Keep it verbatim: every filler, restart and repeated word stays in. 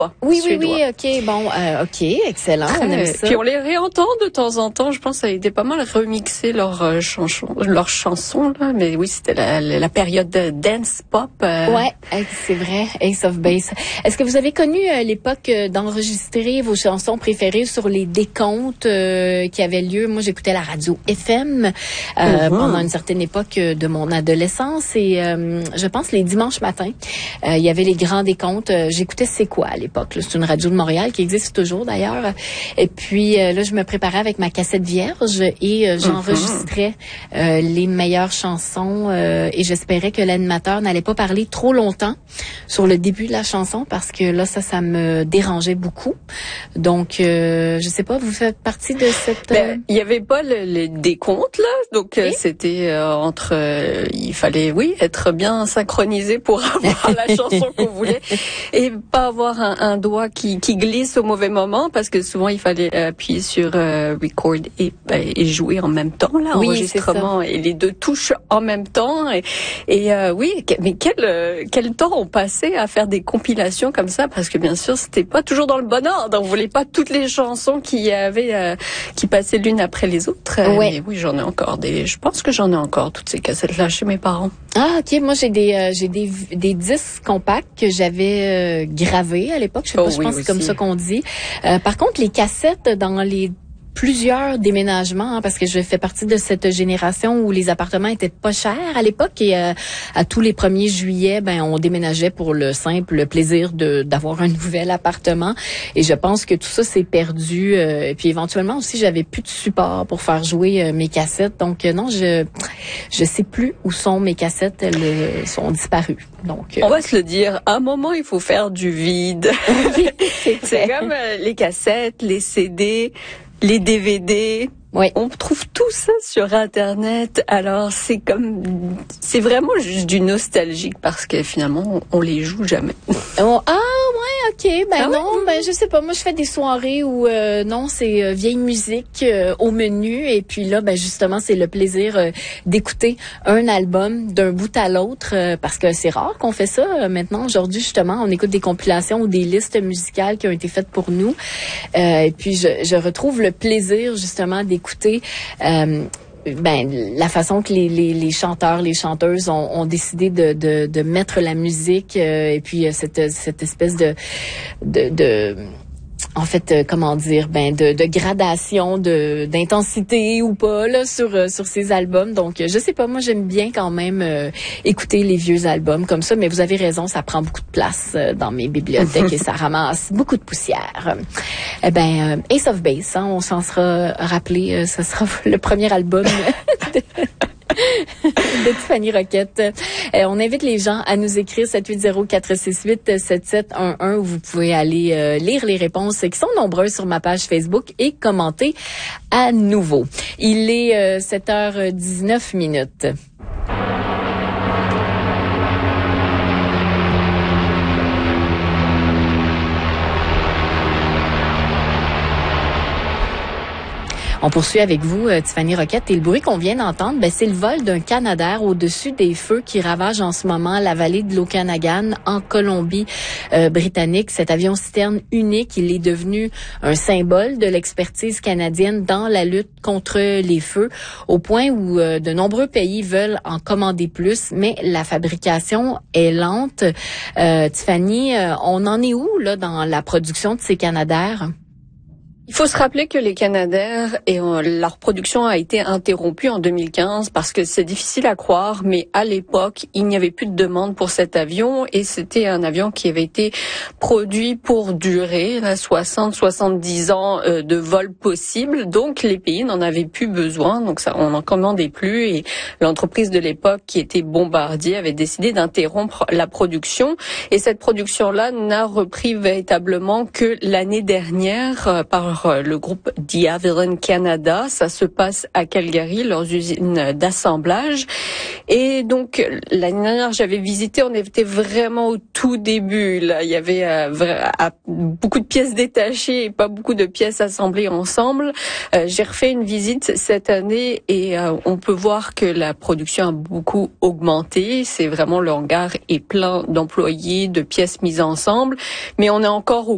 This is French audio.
Oui, oui, oui, ok, bon, euh, ok, excellent, Très, on aime ça. Puis on les réentend de temps en temps, je pense que ça a été pas mal remixé leurs euh, chansons, leurs chansons, là, mais oui, c'était la, la période de dance pop. Euh... Ouais, c'est vrai, Ace of Base. Est-ce que vous avez connu euh, l'époque euh, d'enregistrer vos chansons préférées sur les décomptes euh, qui avaient lieu? Moi, j'écoutais la radio F M euh, mm-hmm. pendant une certaine époque de mon adolescence et euh, je pense les dimanches matins, euh, il y avait les grands décomptes. J'écoutais C'est quoi à l'époque? C'est une radio de Montréal qui existe toujours d'ailleurs. Et puis euh, là, je me préparais avec ma cassette vierge et euh, j'enregistrais euh, les meilleures chansons euh, et j'espérais que l'animateur n'allait pas parler trop longtemps sur le début de la chanson parce que là, ça, ça me dérangeait beaucoup. Donc, euh, je sais pas, vous faites partie de cette... Euh... Ben, il y avait pas le, le décompte là, donc euh, c'était euh, entre... Euh, il fallait, oui, être bien synchronisé pour avoir la chanson qu'on voulait et pas avoir un, un doigt qui, qui glisse au mauvais moment parce que souvent il fallait appuyer sur euh, record et, et jouer en même temps là, oui, enregistrement et les deux touches en même temps et, et euh, oui, mais quel quel temps on passait à faire des compilations comme ça parce que bien sûr c'était pas toujours dans le bon ordre, on voulait pas toutes les chansons qui avaient euh, qui passaient l'une après les autres. Ouais. Mais oui, j'en ai encore des, je pense que j'en ai encore toutes ces cassettes là chez mes parents. Ah ok, moi j'ai des euh, j'ai des des disques compacts que j'avais euh, gravés à l'époque. Je sais pas, oh, je oui, pense que c'est comme ça qu'on dit. Euh, par contre, les cassettes dans les plusieurs déménagements, hein, parce que je fais partie de cette génération où les appartements étaient pas chers à l'époque et euh, à tous les premiers juillet, ben on déménageait pour le simple plaisir de d'avoir un nouvel appartement. Et je pense que tout ça s'est perdu. Euh, et puis éventuellement aussi, j'avais plus de support pour faire jouer euh, mes cassettes. Donc euh, non, je je sais plus où sont mes cassettes. Elles euh, sont disparues. Donc euh, on va se le dire. À un moment, il faut faire du vide. c'est, c'est comme euh, les cassettes, les C D. Les D V D, oui. On trouve tout ça sur Internet. Alors c'est comme, c'est vraiment juste du nostalgique parce que finalement on, on les joue jamais. Oh, ah ouais, ok, ben ah non, ouais. ben je sais pas. Moi je fais des soirées où euh, non, c'est euh, vieille musique euh, au menu et puis là, ben justement c'est le plaisir euh, d'écouter un album d'un bout à l'autre euh, parce que c'est rare qu'on fait ça euh, maintenant. Aujourd'hui justement, on écoute des compilations ou des listes musicales qui ont été faites pour nous. Euh, et puis je, je retrouve le plaisir justement d'écouter euh, ben la façon que les, les, les chanteurs, les chanteuses ont, ont décidé de, de, de mettre la musique euh, et puis euh, cette, cette espèce de, de, de en fait, euh, comment dire, ben de, de gradation, de d'intensité ou pas là sur euh, sur ces albums. Donc, euh, je sais pas, moi j'aime bien quand même euh, écouter les vieux albums comme ça. Mais vous avez raison, ça prend beaucoup de place euh, dans mes bibliothèques et ça ramasse beaucoup de poussière. Eh ben, euh, Ace of Base, hein, on s'en sera rappelé. Euh, ce sera le premier album. de... de Tiffany Roquette. Euh, on invite les gens à nous écrire sept huit zéro quatre six huit sept sept un un où vous pouvez aller euh, lire les réponses qui sont nombreuses sur ma page Facebook et commenter à nouveau. Il est euh, sept heures dix-neuf minutes. On poursuit avec vous, euh, Tiffany Roquette. Et le bruit qu'on vient d'entendre, ben, c'est le vol d'un Canadair au-dessus des feux qui ravagent en ce moment la vallée de l'Okanagan en Colombie-Britannique. Euh, Cet avion-citerne unique, il est devenu un symbole de l'expertise canadienne dans la lutte contre les feux, au point où euh, de nombreux pays veulent en commander plus, mais la fabrication est lente. Euh, Tiffany, euh, on en est où là dans la production de ces Canadairs? Il faut se rappeler que les Canadair et euh, leur production a été interrompue en deux mille quinze parce que c'est difficile à croire, mais à l'époque, il n'y avait plus de demande pour cet avion et c'était un avion qui avait été produit pour durer soixante à soixante-dix ans euh, de vol possible. Donc les pays n'en avaient plus besoin, donc ça, on n'en commandait plus et l'entreprise de l'époque qui était Bombardier avait décidé d'interrompre la production et cette production-là n'a repris véritablement que l'année dernière euh, par le groupe De Havilland Canada. Ça se passe à Calgary, leurs usines d'assemblage. Et donc, l'année dernière, j'avais visité, on était vraiment au tout début. Là, il y avait euh, beaucoup de pièces détachées et pas beaucoup de pièces assemblées ensemble. Euh, j'ai refait une visite cette année et euh, on peut voir que la production a beaucoup augmenté. C'est vraiment, le hangar est plein d'employés, de pièces mises ensemble. Mais on est encore au